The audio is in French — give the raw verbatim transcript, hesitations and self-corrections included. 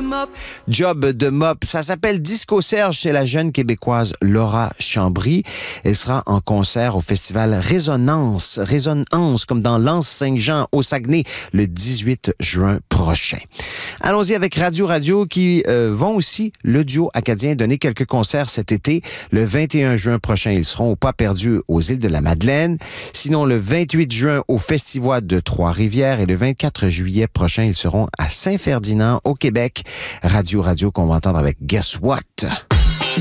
mop. Job de mop. Ça s'appelle Disco Serge. C'est la jeune Québécoise Laura Chambry. Elle sera en concert au festival Résonance. Résonance, comme dans l'Anse-Saint-Jean au Saguenay, le dix-huit juin prochain. Allons-y avec Radio Radio qui euh, vont aussi, le duo acadien, donner quelques concerts cet été. Le vingt et un juin prochain, ils seront au Pas perdu aux îles de la Madeleine. Sinon, le vingt-huit juin au Festival de Trois-Rivières et le vingt-quatre juillet prochain, ils seront à Saint-Ferdinand au Québec. Radio Radio qu'on va entendre avec Guess What?